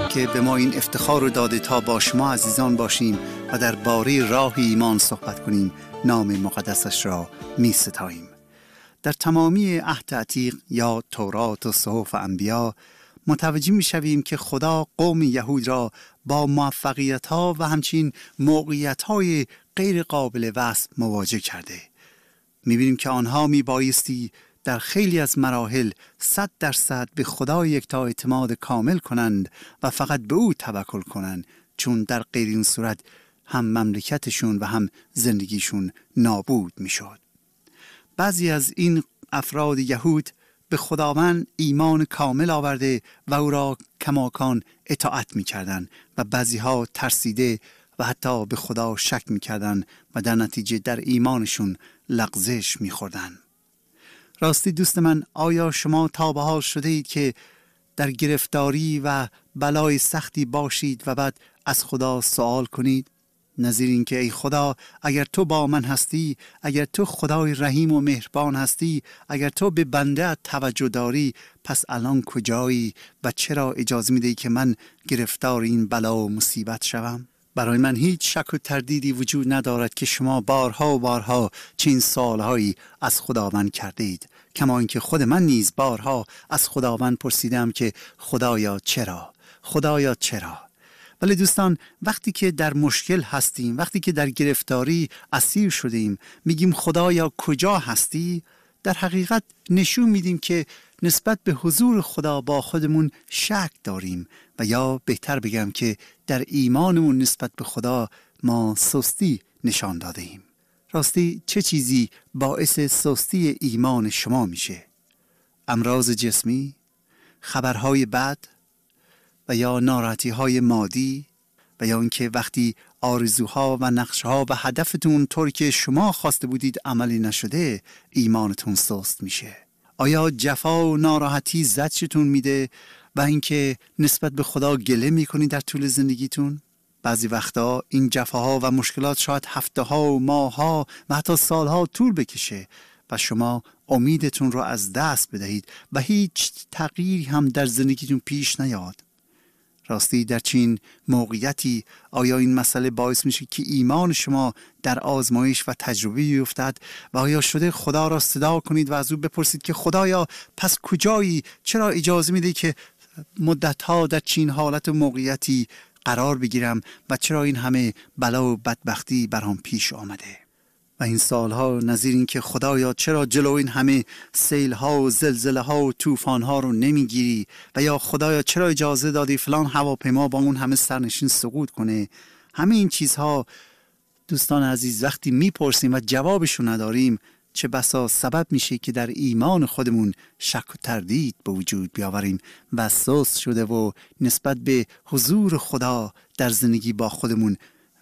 که به ما این افتخار رو داده تا با شما عزیزان باشیم و در باره راه ایمان صحبت کنیم. نام مقدسش را می ستاییم. در تمامی عهد عتیق یا تورات و صحف انبیا متوجه می شویم که خدا قوم یهود را با موفقیت‌ها و همچنین موقعیت‌های غیر قابل وصف مواجه کرده. می بینیم که آنها می بایستی در خیلی از مراحل 100% به خدا یکتا اعتماد کامل کنند و فقط به او توکل کنند، چون در غیر این صورت هم مملکتشون و هم زندگیشون نابود می شد. بعضی از این افراد یهود به خداوند ایمان کامل آورده و او را کماکان اطاعت می کردن و بعضی ها ترسیده و حتی به خدا شک می کردن و در نتیجه در ایمانشون لغزش می خوردن. راستی دوست من، آیا شما تا به حال شده اید که در گرفتاری و بلای سختی باشید و بعد از خدا سوال کنید؟ نظیر این که ای خدا، اگر تو با من هستی، اگر تو خدای رحیم و مهربان هستی، اگر تو به بنده توجه داری، پس الان کجایی و چرا اجازه میدهی که من گرفتار این بلا و مصیبت شوم؟ برای من هیچ شک و تردیدی وجود ندارد که شما بارها و بارها چین سالهایی از خداوند کرده اید، کما اینکه خود من نیز بارها از خداوند پرسیدم که خدایا چرا؟ خدایا چرا؟ ولی دوستان، وقتی که در مشکل هستیم، وقتی که در گرفتاری اسیر شدیم، میگیم خدایا کجا هستی؟ در حقیقت نشون میدیم که نسبت به حضور خدا با خودمون شک داریم و یا بهتر بگم که در ایمانمون نسبت به خدا ما سستی نشان داده ایم. راستی چه چیزی باعث سستی ایمان شما میشه؟ امراض جسمی؟ خبرهای بد؟ و یا ناراحتی‌های مادی؟ و یا اینکه وقتی آرزوها و نقشه‌ها و هدفتون طوری که شما خواسته بودید عملی نشده، ایمانتون سست میشه؟ آیا جفا و ناراحتی زجرتون میده و اینکه نسبت به خدا گله میکنید در طول زندگیتون؟ بعضی وقتا این جفاها و مشکلات شاید هفته‌ها و ماه‌ها و حتی سال‌ها طول بکشه و شما امیدتون رو از دست بدهید و هیچ تغییری هم در زندگیتون پیش نیاد. راستی در چین موقعیتی آیا این مسئله باعث میشه که ایمان شما در آزمایش و تجربه بیفتد و آیا شده خدا را صدا کنید و از او بپرسید که خدایا پس کجایی؟ چرا اجازه میدی که مدتها در چین حالت و موقعیتی قرار بگیرم و چرا این همه بلا و بدبختی برام پیش آمده؟ و این سالها نظیر این که خدایا چرا جلو این همه سیلها و زلزله‌ها و طوفان‌ها رو نمیگیری؟ و یا خدایا چرا اجازه دادی فلان هواپیما با اون همه سرنشین سقوط کنه؟ همه این چیزها دوستان عزیز وقتی میپرسیم و جوابشو نداریم، چه بسا سبب میشه که در ایمان خودمون شک و تردید به وجود بیاوریم و سست شده و نسبت به حضور خدا در زندگی با خودمون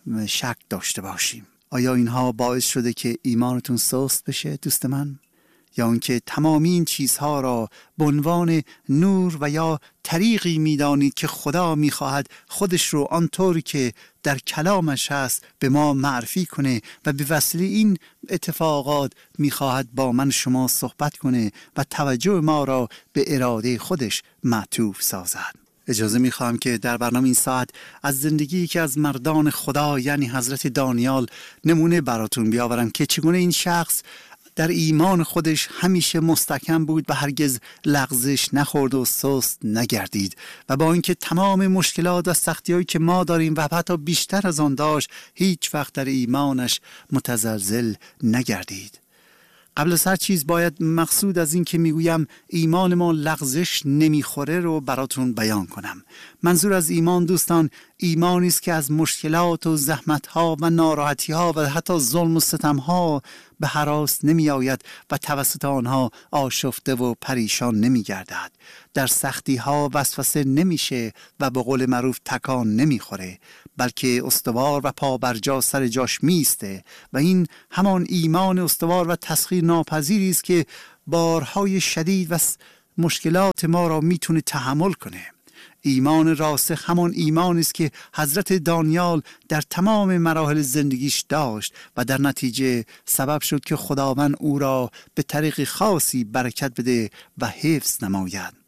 شک داشته باشیم. آیا اینها باعث شده که ایمانتون سست بشه دوست من؟ یا اینکه تمام این چیزها را به عنوان نور و یا طریقی میدانید که خدا میخواهد خودش رو آنطوری که در کلامش هست به ما معرفی کنه و به وسیله این اتفاقات میخواهد با من شما صحبت کنه و توجه ما را به اراده خودش معطوف سازد؟ اجازه میخواهم که در برنامه این ساعت از زندگی که از مردان خدا یعنی حضرت دانیال نمونه براتون بیاورم که چگونه این شخص در ایمان خودش همیشه مستحکم بود و هرگز لغزش نخورد و سست نگردید و با اینکه تمام مشکلات و سختی‌هایی که ما داریم و حتی بیشتر از آن داشت، هیچ وقت در ایمانش متزلزل نگردید. قبل از هر چیز باید مقصود از این که میگویم ایمان ما لغزش نمیخوره رو براتون بیان کنم. منظور از ایمان دوستان ایمانی است که از مشکلات و زحمت‌ها و ناراحتی‌ها و حتی ظلم و ستم‌ها به هراس نمی آید و توسط آنها آشفته و پریشان نمی گردد. در سختی‌ها وسوسه نمیشه و به قول معروف تکان نمیخوره، بلکه استوار و پا بر جا سر جاش میسته و این همان ایمان استوار و تسخیر ناپذیری است که بارهای شدید و مشکلات ما را میتونه تحمل کنه. ایمان راسخ همان ایمانی است که حضرت دانیال در تمام مراحل زندگیش داشت و در نتیجه سبب شد که خداوند او را به طریق خاصی برکت بده و حفظ نماید.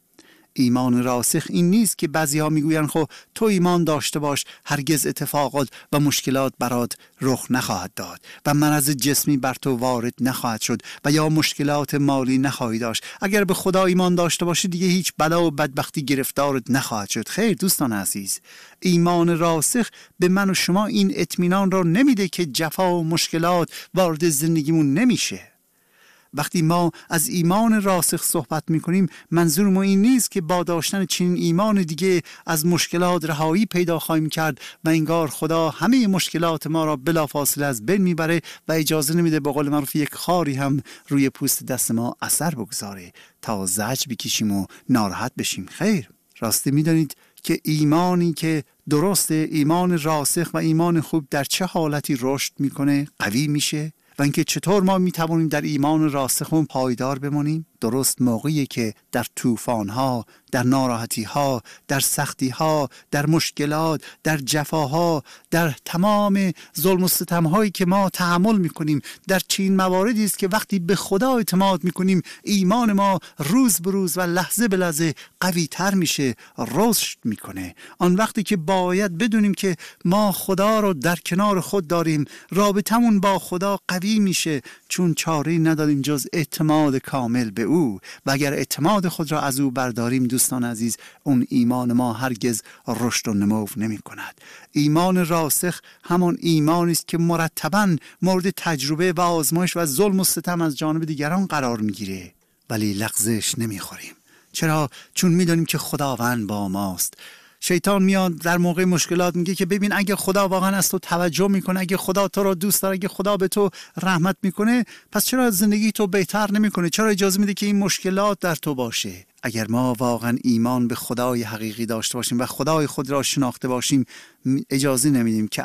ایمان راسخ این نیست که بعضی‌ها میگویند خب تو ایمان داشته باش، هرگز اتفاقات و مشکلات برات رخ نخواهد داد و مرض جسمی بر تو وارد نخواهد شد و یا مشکلات مالی نخواهی داشت. اگر به خدا ایمان داشته باشی دیگه هیچ بلا و بدبختی گرفتارت نخواهد شد. خیر دوستان عزیز، ایمان راسخ به من و شما این اطمینان را نمیده که جفا و مشکلات وارد زندگیمون نمیشه. وقتی ما از ایمان راسخ صحبت میکنیم منظور ما این نیست که با داشتن چنین ایمان دیگه از مشکلات رهایی پیدا خواهیم کرد و انگار خدا همه مشکلات ما را بلافاصله از بین میبره و اجازه نمیده به قول معروف یک خاری هم روی پوست دست ما اثر بگذاره تا زجر بکشیم و ناراحت بشیم. خیر، راستی میدانید که ایمانی که درسته، ایمان راسخ و ایمان خوب در چه حالتی رشد میکنه، قوی میشه و اینکه چطور ما میتوانیم در ایمان راسخمون پایدار بمانیم؟ درست موقعی که در طوفان‌ها، در ناراحتی‌ها، در سختی‌ها، در مشکلات، در جفاها، در تمام ظلم و ستم‌هایی که ما تحمل می‌کنیم، در چنین مواردی است که وقتی به خدا اعتماد می‌کنیم ایمان ما روز به روز و لحظه به لحظه قوی‌تر میشه، رشد می‌کنه. آن وقتی که باید بدونیم که ما خدا رو در کنار خود داریم، رابطمون با خدا قوی میشه، چون چاره‌ای نداریم جز اعتماد کامل به او و اگر اعتماد خود را از او برداریم دوستان عزیز، اون ایمان ما هرگز رشد و نمو نمی کند. ایمان راسخ همان ایمانی است که مرتباً مورد تجربه و آزمایش و ظلم و ستم از جانب دیگران قرار میگیره ولی لغزش نمیخوریم. چرا؟ چون میدونیم که خداوند با ماست. شیطان میاد در موقع مشکلات میگه که ببین اگه خدا واقعا از تو توجه میکنه، اگه خدا تو رو دوست داره، اگه خدا به تو رحمت میکنه، پس چرا زندگی تو بهتر نمیکنه؟ چرا اجازه میده که این مشکلات در تو باشه؟ اگر ما واقعا ایمان به خدای حقیقی داشته باشیم و خدای خود را شناخته باشیم، اجازه نمیدیم که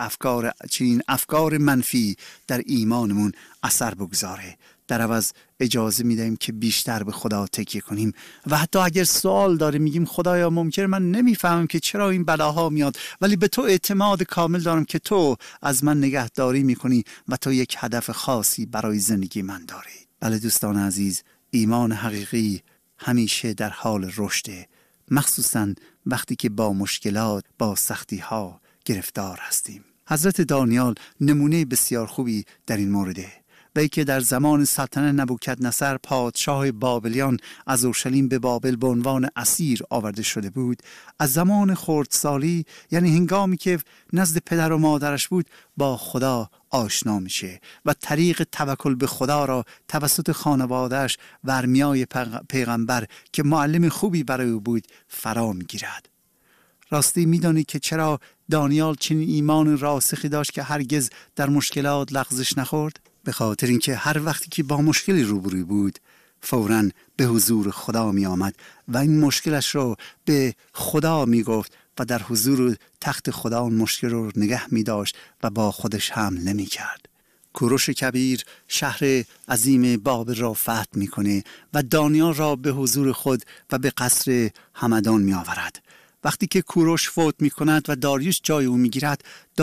افکار منفی در ایمانمون اثر بگذاره. در عوض اجازه میدیم که بیشتر به خدا تکیه کنیم و حتی اگر سوال داریم میگیم خدایا ممکنه من نمیفهمم که چرا این بلاها میاد، ولی به تو اعتماد کامل دارم که تو از من نگهداری میکنی و تو یک هدف خاصی برای زندگی من داری. بله دوستان عزیز، ایمان حقیقی همیشه در حال رشده، مخصوصا وقتی که با مشکلات، با سختی ها گرفتار هستیم. حضرت دانیال نمونه بسیار خوبی در این مورده. وی که در زمان سلطنت نبوکدنصر پادشاه بابلیان از اورشلیم به بابل به عنوان اسیر آورده شده بود، از زمان خردسالی یعنی هنگامی که نزد پدر و مادرش بود با خدا آشنا میشه و طریق توکل به خدا را توسط خانوادهش و ارمیای پیغمبر که معلم خوبی برای او بود فرا میگیرد. راستی میدانی که چرا دانیال چنین ایمان راسخی داشت که هرگز در مشکلات لغزش نخورد؟ به خاطر اینکه هر وقتی که با مشکلی روبروی بود فوراً به حضور خدا می آمد و این مشکلش رو به خدا می گفت و در حضور تخت خدا اون مشکل رو نگه می داشت و با خودش حمل نمی کرد. کوروش کبیر شهر عظیم بابل را فتح می کنه و دانیال را به حضور خود و به قصر همدان می آورد. وقتی که کوروش فوت می کند و داریوش جای او می گیرد،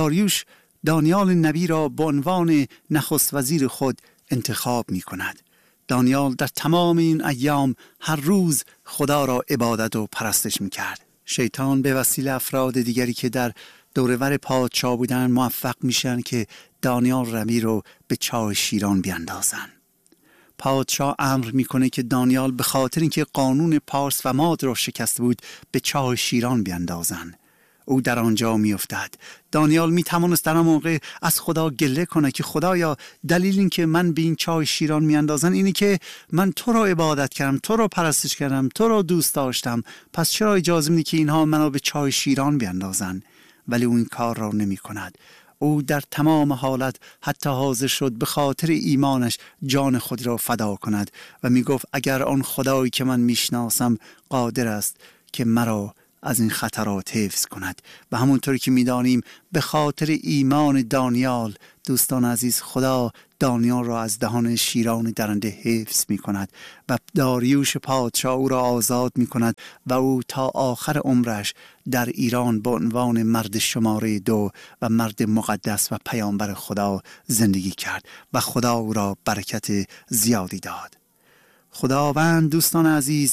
دانیال نبی را به عنوان نخست وزیر خود انتخاب می کند. دانیال در تمام این ایام هر روز خدا را عبادت و پرستش می کرد. شیطان به وسیله افراد دیگری که در دورور پادشاه بودن موفق میشن که دانیال نبی رو به چاه شیران بیندازن. پادشاه امر میکنه که دانیال به خاطر اینکه قانون پارس و ماد را شکسته بود به چاه شیران بیندازن. او در آنجا میافتد. دانیال میتوانست در آن موقع از خدا گله کنه که خدایا دلیل این که من به این چاه شیران میاندازن اینی که من تو را عبادت کردم، تو را پرستش کردم، تو را دوست داشتم، پس چرا اجازه میدی که اینها منو به چاه شیران بیاندازن؟ ولی او این کار را نمی کند. او در تمام حالت حتی حاضر شد به خاطر ایمانش جان خود را فدا کند و می گفت اگر آن خدایی که من میشناسم قادر است که مرا از این خطرات حفظ کند. و همونطوری که میدانیم به خاطر ایمان دانیال، دوستان عزیز، خدا دانیال را از دهان شیران درنده حفظ می کند و داریوش پادشاه او را آزاد می کند و او تا آخر عمرش در ایران به عنوان مرد شماره 2 و مرد مقدس و پیامبر خدا زندگی کرد و خدا او را برکت زیادی داد. خداوند دوستان عزیز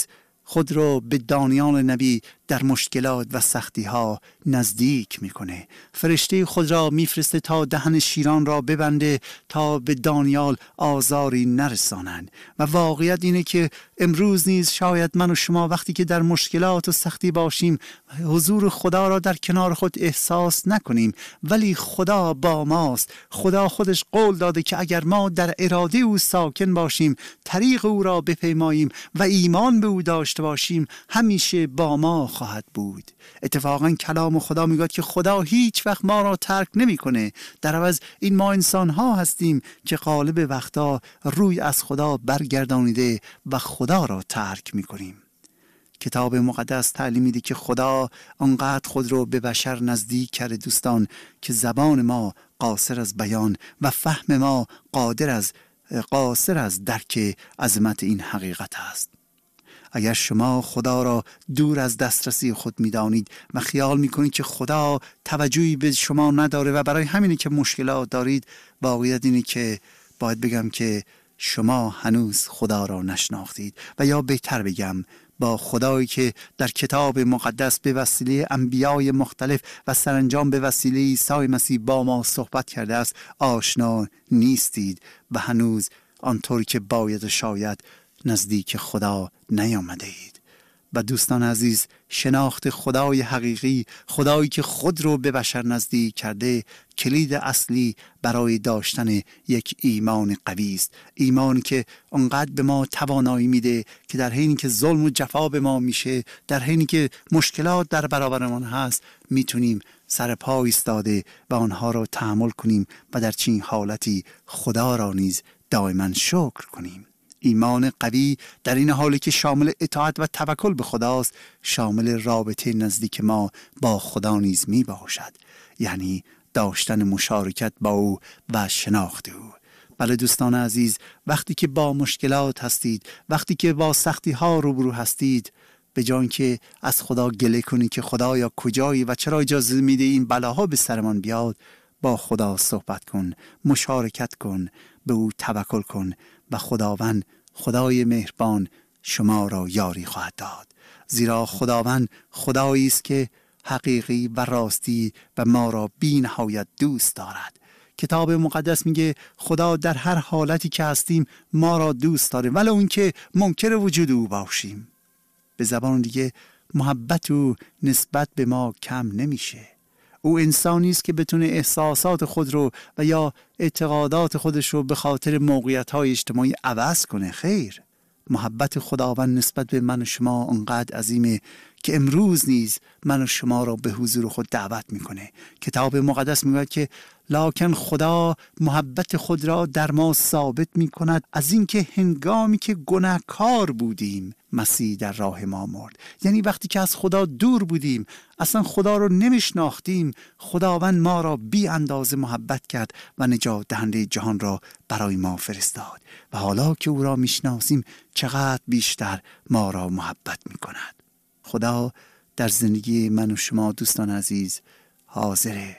خود رو به دانیال نبی در مشکلات و سختی ها نزدیک میکنه. فرشته خود را میفرسته تا دهن شیران را ببنده تا به دانیال آزاری نرسانند. و واقعیت اینه که امروز نیز شاید من و شما وقتی که در مشکلات و سختی باشیم حضور خدا را در کنار خود احساس نکنیم، ولی خدا با ماست. خدا خودش قول داده که اگر ما در اراده او ساکن باشیم، طریق او را بپیماییم و ایمان به او داشته باشیم، همیشه با ما خواهد بود. اتفاقا کلام خدا میگه که خدا هیچ وقت ما را ترک نمیکنه. در عوض این ما انسان ها هستیم که غالب وقتا روی از خدا برگردانیده و خدا را ترک میکنیم. کتاب مقدس تعلیم میده که خدا آنقدر خود رو به بشر نزدیک کرده دوستان که زبان ما قاصر از بیان و فهم ما قاصر از درک عظمت این حقیقت است. اگر شما خدا را دور از دسترسی خود می‌دانید و خیال می‌کنید که خدا توجهی به شما نداره و برای همینه که مشکلات دارید، واقعیت اینه که باید بگم که شما هنوز خدا را نشناختید، و یا بهتر بگم با خدایی که در کتاب مقدس به وسیله انبیای مختلف و سرانجام به وسیله عیسی مسیح با ما صحبت کرده است آشنا نیستید و هنوز آنطور که باید شاید نزدیک خدا نیامده اید. و دوستان عزیز، شناخت خدای حقیقی، خدایی که خود رو به بشر نزدیک کرده، کلید اصلی برای داشتن یک ایمان قوی است. ایمان که انقدر به ما توانایی میده که در حینی که ظلم و جفا به ما میشه، در حینی که مشکلات در برابرمان هست، میتونیم سر پا ایستاده و آنها را تحمل کنیم و در چنین حالتی خدا را نیز دائما شکر کنیم. ایمان قوی در این حالی که شامل اطاعت و توکل به خداست، شامل رابطه نزدیک ما با خدا نیز می باشد، یعنی داشتن مشارکت با او و شناخت او. بله دوستان عزیز، وقتی که با مشکلات هستید، وقتی که با سختی ها روبرو هستید، به جای که از خدا گله کنید که خدایا کجایی و چرا اجازه میده این بلاها به سرمان بیاد، با خدا صحبت کن، مشارکت کن، به او توکل کن و خداوند خدای مهربان شما را یاری خواهد داد. زیرا خداوند خدایی است که حقیقی و راستی و ما را بی نهایت دوست دارد. کتاب مقدس میگه خدا در هر حالتی که هستیم ما را دوست داره، ولو اون که منکر وجود او باشیم. به زبان دیگه محبت او نسبت به ما کم نمیشه. او انسانی است که بتونه احساسات خود رو و یا اعتقادات خودش رو به خاطر موقعیت‌های اجتماعی عوض کنه. خیر، محبت خداوند نسبت به من و شما انقدر عظیمه که امروز نیز من و شما را به حضور خود دعوت میکنه. کتاب مقدس میگه که لکن خدا محبت خود را در ما ثابت میکند از اینکه هنگامی که گناهکار بودیم مسیح در راه ما مرد. یعنی وقتی که از خدا دور بودیم، اصلا خدا رو نمیشناختیم، خداوند ما را بی اندازه محبت کرد و نجات دهنده جهان را برای ما فرستاد. و حالا که او را میشناسیم چقدر بیشتر ما را محبت میکند. خدا در زندگی من و شما دوستان عزیز حاضره.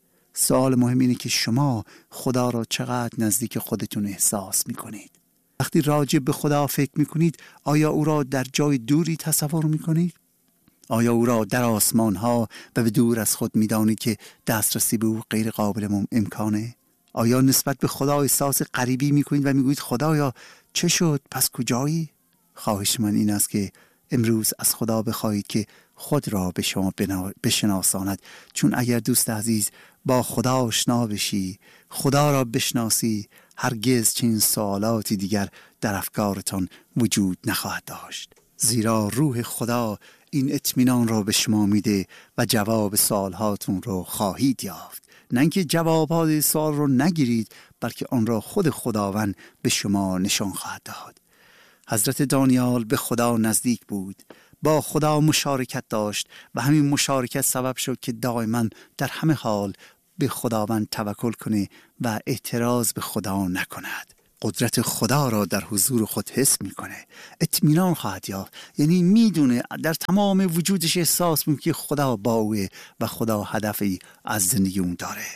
سوال مهم اینه که شما خدا را چقدر نزدیک خودتون احساس میکنید؟ وقتی راجع به خدا فکر میکنید آیا او را در جای دوری تصور میکنید؟ آیا او را در آسمان ها و به دور از خود میدانید که دسترسی به او غیر قابل امکانه؟ آیا نسبت به خدا احساس غریبی میکنید و میگویید خدایا چه شد؟ پس کجایی؟ خواهش من این است که امروز از خدا بخواهید که خود را به شما بشناساند، چون اگر دوست عزیز با خدا آشنا بشی، خدا را بشناسی، هرگز چنین سوالاتی دیگر در افکارتان وجود نخواهد داشت. زیرا روح خدا این اطمینان را به شما میده و جواب سوالهاتون رو خواهید یافت. نه اینکه جوابات سوال رو نگیرید، بلکه آن را خود خداوند به شما نشان خواهد داد. حضرت دانیال به خدا نزدیک بود، با خدا مشارکت داشت و همین مشارکت سبب شد که دائما در همه حال به خداوند توکل کنه و اعتراض به خدا نکند. قدرت خدا را در حضور خود حس میکنه، اطمینان خواهد یافت. یعنی میدونه در تمام وجودش احساس میکنه که خدا با اوه و خدا هدفی از زندگی اون داره.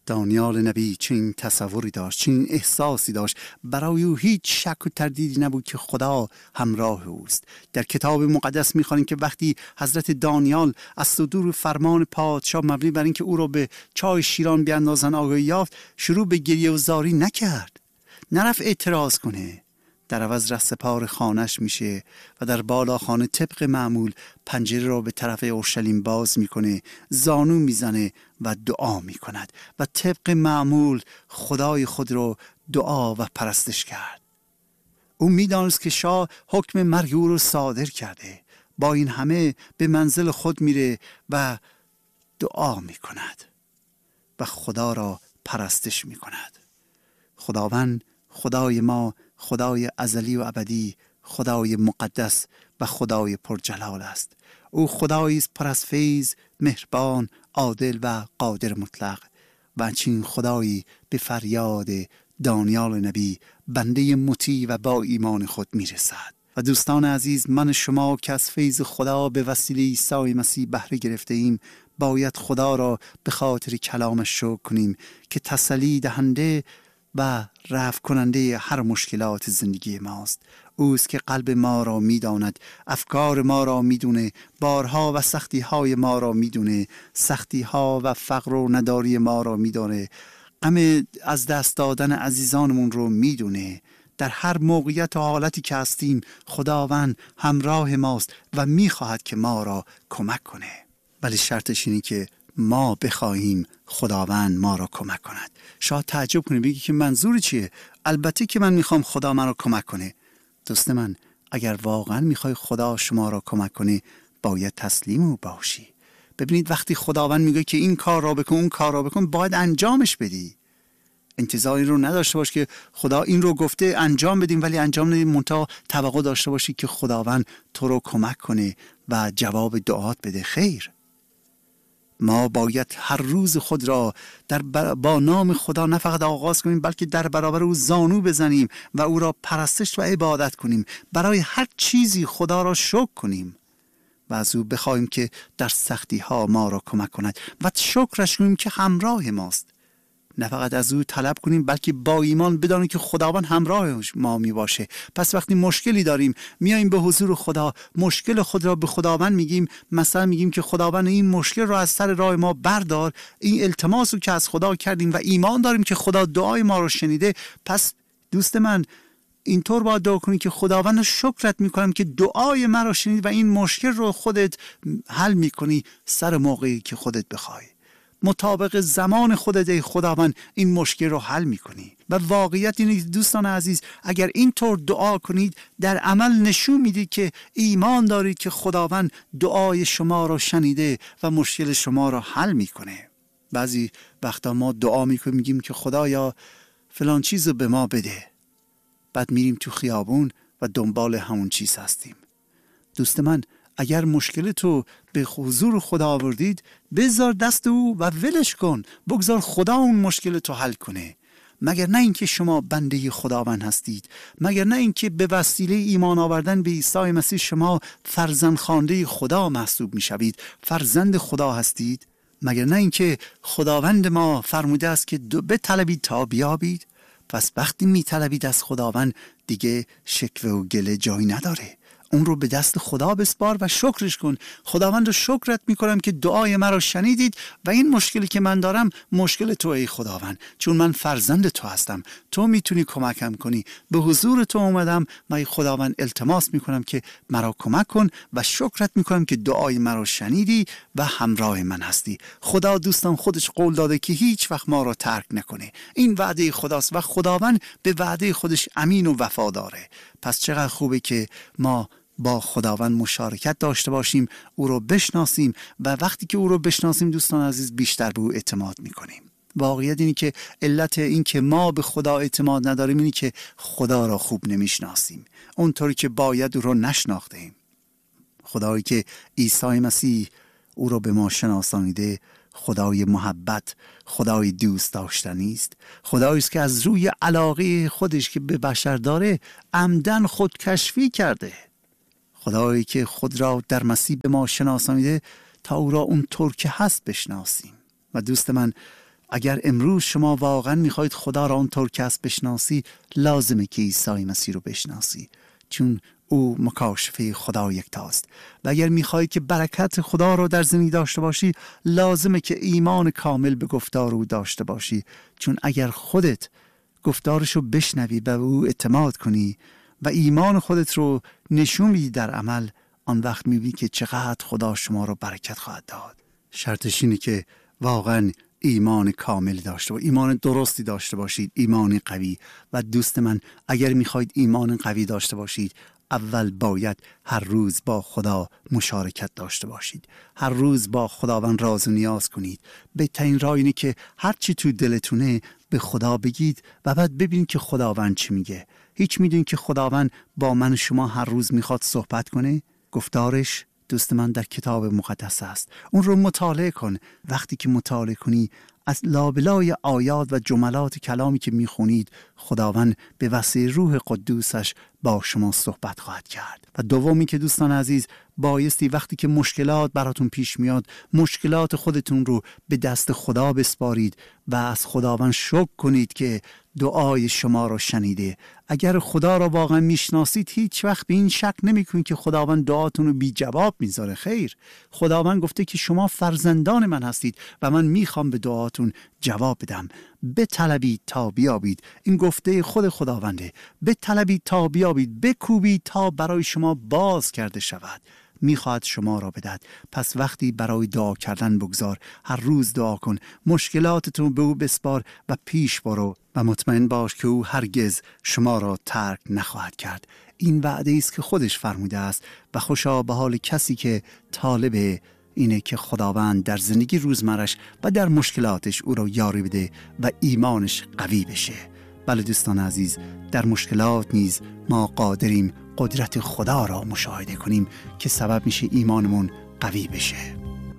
دانیال نبی چنین تصوری داشت، چنین احساسی داشت. برای او هیچ شک و تردیدی نبود که خدا همراه اوست. در کتاب مقدس می‌خوانیم که وقتی حضرت دانیال از صدور فرمان پادشاه مبنی بر اینکه او را به چاه شیران بیاندازن آگاهی یافت، شروع به گریه و زاری نکرد، نرفت اعتراض کنه. در عوض رهسپار خانش میشه و در بالا خانه طبق معمول پنجره را به طرف اورشلیم باز میکنه، زانو میزنه و دعا میکند و طبق معمول خدای خود را دعا و پرستش کرد. او میدانست که شاه حکم مرگ او رو صادر کرده. با این همه به منزل خود میره و دعا میکند و خدا را پرستش میکند. خداوند خدای ما خدای ازلی و ابدی، خدای مقدس و خدای پرجلال است. او خدایی است پر از فیض، مهربان، عادل و قادر مطلق. و همچنین خدایی به فریاد دانیال نبی بنده مطیع و با ایمان خود میرسد. و دوستان عزیز، من شما که از فیض خدا به وسیله عیسی مسیح بهره گرفته ایم، باید خدا را به خاطر کلامش شکر کنیم که تسلی دهنده و رفع کننده هر مشکلات زندگی ماست. اوست که قلب ما را میداند، افکار ما را میدونه، بارها و سختی های ما را میدونه، سختی ها و فقر و نداری ما را میدونه، غم از دست دادن عزیزانمون رو میدونه. در هر موقعیت و حالتی که هستیم خداوند همراه ماست و میخواهد که ما را کمک کنه. ولی شرطش اینه که ما بخواهیم خداوند ما را کمک کند. شاید تعجب کنه، بگی که منظور چیه؟ البته که من میخوام خدا من را کمک کنه. دوست من، اگر واقعا میخوای خدا شما را کمک کنه، باید تسلیم او باشی. ببینید، وقتی خداوند میگه که این کار را بکن، اون کار را بکن، باید انجامش بدی. انتظاری رو نداشته باش که خدا این رو گفته انجام بدیم ولی انجام ندیم، منتها توقع داشته باشی که خداوند تو رو کمک کنه و جواب دعات بده. خیر، ما باید هر روز خود را با نام خدا نه فقط آغاز کنیم، بلکه در برابر او زانو بزنیم و او را پرستش و عبادت کنیم. برای هر چیزی خدا را شکر کنیم و از او بخوایم که در سختی ها ما را کمک کند و شکرش کنیم که همراه ماست. نه فقط از او طلب کنیم، بلکه با ایمان بدانیم که خداوند همراه ما می باشه. پس وقتی مشکلی داریم میاییم به حضور خدا، مشکل خود را به خداوند میگیم. مثلا میگیم که خداوند این مشکل را از سر راه ما بردار. این التماس رو که از خدا کردیم و ایمان داریم که خدا دعای ما را شنیده. پس دوست من، اینطور باید دعا کنی که خداوند شکرت میکنم که دعای من را شنید و این مشکل رو خودت حل میکنی سر موقعی که خودت بخوای. مطابق زمان خودت ای خداوند این مشکل رو حل میکنی. و واقعیت اینه دوستان عزیز، اگر اینطور دعا کنید، در عمل نشون میدید که ایمان دارید که خداوند دعای شما رو شنیده و مشکل شما رو حل میکنه. بعضی وقتا ما دعا میکنیم، میگیم که خدایا فلان چیز رو به ما بده، بعد میریم تو خیابون و دنبال همون چیز هستیم. دوست من، اگر مشکل تو به حضور خدا آوردید، بذار دست او و ولش کن، بگذار خدا اون مشکل تو حل کنه. مگر نه اینکه شما بنده خداوند هستید؟ مگر نه اینکه به وسیله ایمان آوردن به عیسی مسیح شما فرزند خوانده خدا محسوب میشوید، فرزند خدا هستید؟ مگر نه اینکه خداوند ما فرموده است که بطلبید تا بیابید؟ پس وقتی میطلبید از خداوند، دیگه شکوه و گله جایی نداره. اون رو به دست خدا بسپار و شکرش کن. خداوند رو شکرت میکنم که دعای من رو شنیدید و این مشکلی که من دارم مشکل تو ای خداوند، چون من فرزند تو هستم، تو میتونی کمکم کنی. به حضور تو اومدم و ای خداوند التماس میکنم که مرا کمک کن و شکرت میکنم که دعای من رو شنیدی و همراه من هستی. خدا دوستان خودش قول داده که هیچ وقت ما رو ترک نکنه. این وعده خداست و خداوند به وعده خودش امین و وفاداره. پس چقدر خوبه که ما با خداوند مشارکت داشته باشیم، او رو بشناسیم و وقتی که او رو بشناسیم دوستان عزیز، بیشتر به او اعتماد میکنیم. واقعیت اینی که علت این که ما به خدا اعتماد نداریم اینی که خدا را خوب نمیشناسیم، اونطوری که باید او رو نشناختیم. خدایی که عیسی مسیح او رو به ما شناسانیده، خدای محبت، خدای دوست داشتنی است. خدایی است که از روی علاقه خودش که به بشر داره عمدن خودکشفی کرده. خدایی که خود را در مسیح به ما شناسانیده تا او را اون طور که هست بشناسیم. و دوست من، اگر امروز شما واقعا میخواید خدا را آنطور که است بشناسی، لازمه که عیسی مسیح رو بشناسی، چون او مکاشفه خدا یکتاست. و اگر میخواهید که برکت خدا رو در زندگی داشته باشی، لازمه که ایمان کامل به گفتار او داشته باشی، چون اگر خودت گفتارش رو بشنوی و به او اعتماد کنی و ایمان خودت رو نشون میدی در عمل، آن وقت میبینی که چقدر خدا شما رو برکت خواهد داد. شرطش اینه که واقعا ایمان کامل داشته باشید، ایمان درستی داشته باشید، ایمان قوی. و دوست من، اگر میخواید ایمان قوی داشته باشید، اول باید هر روز با خدا مشارکت داشته باشید. هر روز با خداوند راز و نیاز کنید. بهترین راه اینه که هر چی تو دلتونه به خدا بگید و بعد ببینید که خداوند چی میگه. هیچ میدونید که خداوند با من و شما هر روز میخواد صحبت کنه؟ گفتارش دوست من در کتاب مقدس است. اون رو مطالعه کن. وقتی که مطالعه کنی، از لابلای آیات و جملات کلامی که میخونید، خداوند به وسیله روح قدوسش با شما صحبت خواهد کرد. و دومی که دوستان عزیز، بایستی وقتی که مشکلات براتون پیش میاد، مشکلات خودتون رو به دست خدا بسپارید و از خداوند شکر کنید که دعای شما رو شنیده. اگر خدا را واقعا میشناسید، هیچ وقت به این شک نمیکنید که خداوند دعاتون رو بی جواب میذاره. خیر، خداوند گفته که شما فرزندان من هستید و من میخوام به دعاتون جواب بدم. بطلبید تا بیابید. این گفته خود خداونده. بطلبید تا بیابید، بکوبید تا برای شما باز کرده شود. میخواد شما را بدهد. پس وقتی برای دعا کردن بگذار، هر روز دعا کن، مشکلاتتون به او بسپار و پیش برو و مطمئن باش که او هرگز شما را ترک نخواهد کرد. این وعده است که خودش فرموده است و خوشا به حال کسی که طالب اینه که خداوند در زندگی روزمرش و در مشکلاتش او را یاری بده و ایمانش قوی بشه. بله دوستان عزیز، در مشکلات نیز ما قادریم قدرت خدا را مشاهده کنیم که سبب میشه ایمانمون قوی بشه.